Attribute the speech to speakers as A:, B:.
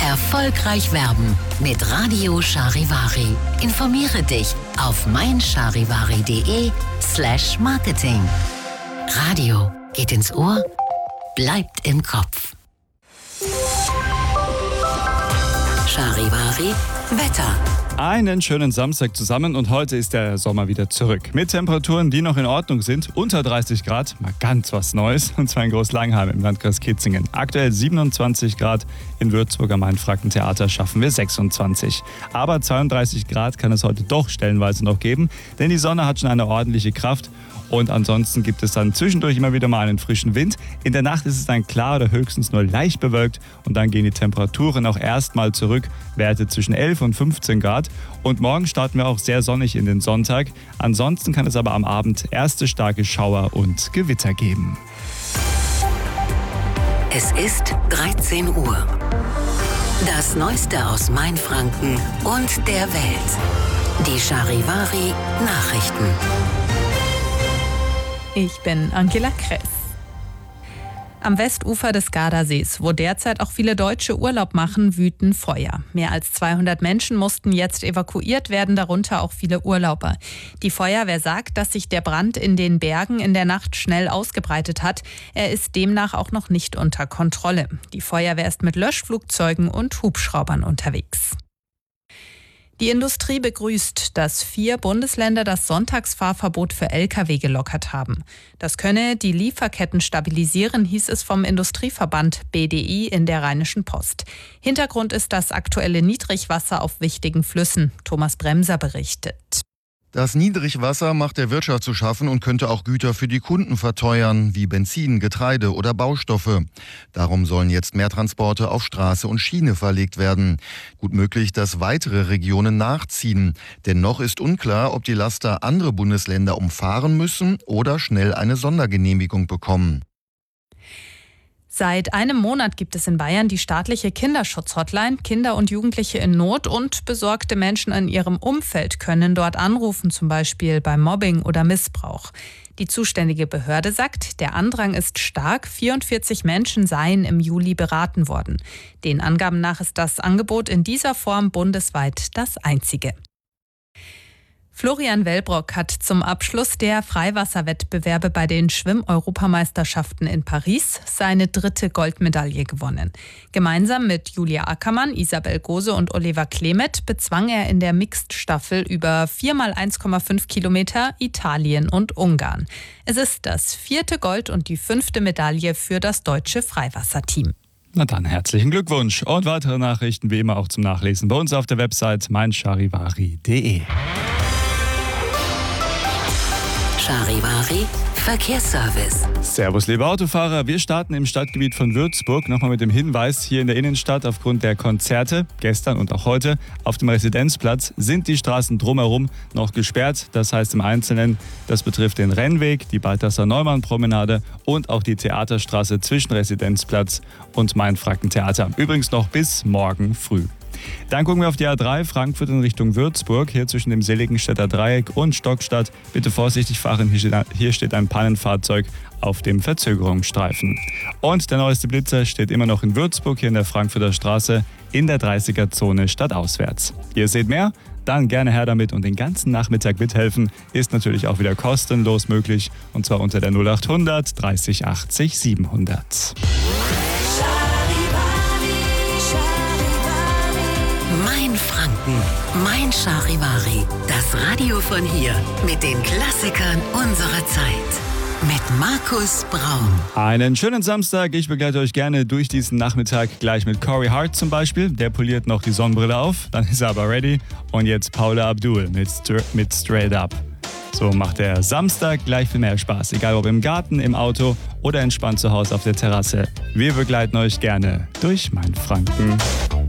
A: Erfolgreich werben mit Radio Charivari. Informiere dich auf meincharivari.de/marketing. Radio geht ins Ohr, bleibt im Kopf. Charivari Wetter.
B: Einen schönen Samstag zusammen und heute ist der Sommer wieder zurück. Mit Temperaturen, die noch in Ordnung sind, unter 30 Grad, mal ganz was Neues, und zwar in Großlangheim im Landkreis Kitzingen. Aktuell 27 Grad, in Würzburg am Main-Franken-Theater schaffen wir 26. Aber 32 Grad kann es heute doch stellenweise noch geben, denn die Sonne hat schon eine ordentliche Kraft. Und ansonsten gibt es dann zwischendurch immer wieder mal einen frischen Wind. In der Nacht ist es dann klar oder höchstens nur leicht bewölkt. Und dann gehen die Temperaturen auch erstmal zurück. Werte zwischen 11 und 15 Grad. Und morgen starten wir auch sehr sonnig in den Sonntag. Ansonsten kann es aber am Abend erste starke Schauer und Gewitter geben.
A: Es ist 13 Uhr. Das Neueste aus Mainfranken und der Welt. Die Charivari Nachrichten.
C: Ich bin Angela Kress. Am Westufer des Gardasees, wo derzeit auch viele Deutsche Urlaub machen, wüten Feuer. Mehr als 200 Menschen mussten jetzt evakuiert werden, darunter auch viele Urlauber. Die Feuerwehr sagt, dass sich der Brand in den Bergen in der Nacht schnell ausgebreitet hat. Er ist demnach auch noch nicht unter Kontrolle. Die Feuerwehr ist mit Löschflugzeugen und Hubschraubern unterwegs. Die Industrie begrüßt, dass 4 Bundesländer das Sonntagsfahrverbot für Lkw gelockert haben. Das könne die Lieferketten stabilisieren, hieß es vom Industrieverband BDI in der Rheinischen Post. Hintergrund ist das aktuelle Niedrigwasser auf wichtigen Flüssen. Thomas Bremser berichtet.
D: Das Niedrigwasser macht der Wirtschaft zu schaffen und könnte auch Güter für die Kunden verteuern, wie Benzin, Getreide oder Baustoffe. Darum sollen jetzt mehr Transporte auf Straße und Schiene verlegt werden. Gut möglich, dass weitere Regionen nachziehen. Denn noch ist unklar, ob die Laster andere Bundesländer umfahren müssen oder schnell eine Sondergenehmigung bekommen.
C: Seit einem Monat gibt es in Bayern die staatliche Kinderschutzhotline. Kinder und Jugendliche in Not und besorgte Menschen in ihrem Umfeld können dort anrufen, zum Beispiel bei Mobbing oder Missbrauch. Die zuständige Behörde sagt, der Andrang ist stark. 44 Menschen seien im Juli beraten worden. Den Angaben nach ist das Angebot in dieser Form bundesweit das einzige. Florian Wellbrock hat zum Abschluss der Freiwasserwettbewerbe bei den Schwimm-Europameisterschaften in Paris seine 3. Goldmedaille gewonnen. Gemeinsam mit Julia Ackermann, Isabel Gose und Oliver Klemet bezwang er in der Mixed-Staffel über 4x1,5 Kilometer Italien und Ungarn. Es ist das 4. Gold und die 5. Medaille für das deutsche Freiwasserteam.
B: Na dann, herzlichen Glückwunsch und weitere Nachrichten wie immer auch zum Nachlesen bei uns auf der Website meincharivari.de.
A: Charivari Verkehrsservice.
B: Servus, liebe Autofahrer. Wir starten im Stadtgebiet von Würzburg. Nochmal mit dem Hinweis, hier in der Innenstadt aufgrund der Konzerte, gestern und auch heute, auf dem Residenzplatz sind die Straßen drumherum noch gesperrt. Das heißt im Einzelnen, das betrifft den Rennweg, die Balthasar-Neumann-Promenade und auch die Theaterstraße zwischen Residenzplatz und Main-Franken-Theater. Übrigens noch bis morgen früh. Dann gucken wir auf die A3 Frankfurt in Richtung Würzburg, hier zwischen dem Seligenstädter Dreieck und Stockstadt. Bitte vorsichtig fahren, hier steht ein Pannenfahrzeug auf dem Verzögerungsstreifen. Und der neueste Blitzer steht immer noch in Würzburg, hier in der Frankfurter Straße, in der 30er-Zone stadtauswärts. Ihr seht mehr? Dann gerne her damit und den ganzen Nachmittag mithelfen. Ist natürlich auch wieder kostenlos möglich, und zwar unter der 0800 30 80 700.
A: Mainfranken, Mein Charivari, das Radio von hier mit den Klassikern unserer Zeit. Mit Markus Braun.
B: Einen schönen Samstag. Ich begleite euch gerne durch diesen Nachmittag gleich mit Corey Hart zum Beispiel. Der poliert noch die Sonnenbrille auf, dann ist er aber ready. Und jetzt Paula Abdul mit Straight Up. So macht der Samstag gleich viel mehr Spaß. Egal ob im Garten, im Auto oder entspannt zu Hause auf der Terrasse. Wir begleiten euch gerne durch Mainfranken.